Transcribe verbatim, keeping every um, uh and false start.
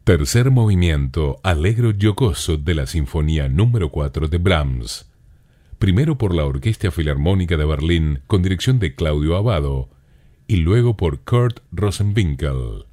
Tercer movimiento allegro giocoso de la Sinfonía número cuatro de Brahms. Primero por la Orquesta Filarmónica de Berlín con dirección de Claudio Abbado y luego por Kurt Rosenwinkel.